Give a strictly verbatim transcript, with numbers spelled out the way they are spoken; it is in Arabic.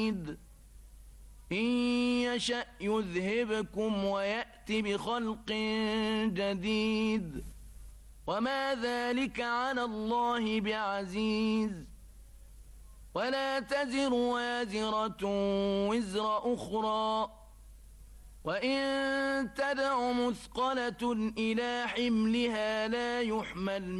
إن يشأ يذهبكم ويأت بخلق جديد وما ذلك على الله بعزيز ولا تزر وازرة وزر أخرى وإن تدع مثقلة إلى حملها لا يحمل